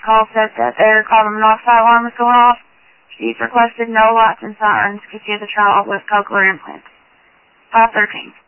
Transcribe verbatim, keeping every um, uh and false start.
call said that their carbon monoxide alarm was going off. She's requested no lights and sirens to give the child with cochlear implants. five thirteen.